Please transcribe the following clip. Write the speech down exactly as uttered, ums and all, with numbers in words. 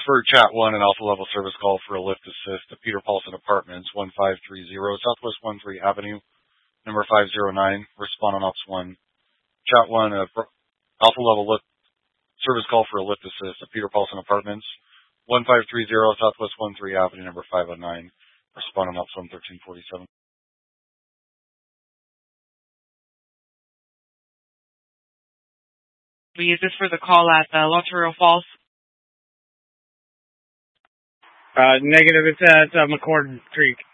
for Chat one, an alpha level service call for a lift assist to Peter Paulson Apartments, one five three zero Southwest one three Avenue, number five zero nine. Respond on Ops one. Chat one, a alpha level lift service call for a lift assist to Peter Paulson Apartments, one five three zero Southwest one three Avenue, number five oh nine. Respond on Ops one thirteen forty-seven. Is this for the call at uh, Ontario Falls? Uh, negative. It's at uh, McCord Creek.